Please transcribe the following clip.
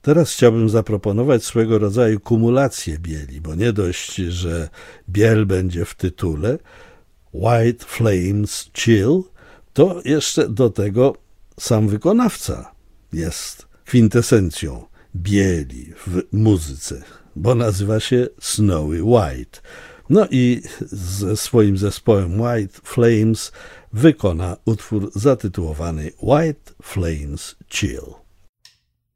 Teraz chciałbym zaproponować swego rodzaju kumulację bieli, bo nie dość, że biel będzie w tytule White Flames Chill, to jeszcze do tego sam wykonawca jest kwintesencją bieli w muzyce, bo nazywa się Snowy White. No i ze swoim zespołem White Flames wykona utwór zatytułowany White Flames Chill.